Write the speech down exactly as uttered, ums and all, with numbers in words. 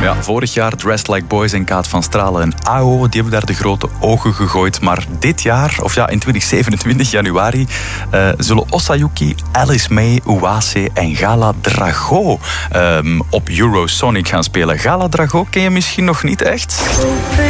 Ja, vorig jaar Dressed Like Boys en Kaat van Stralen en A O, die hebben daar de grote ogen gegooid. Maar dit jaar, of ja, in twintig zevenentwintig, januari, uh, zullen Osayuki, Alice May, Uwase en Gala Drago um, op Eurosonic gaan spelen. Gala Drago ken je misschien nog niet echt?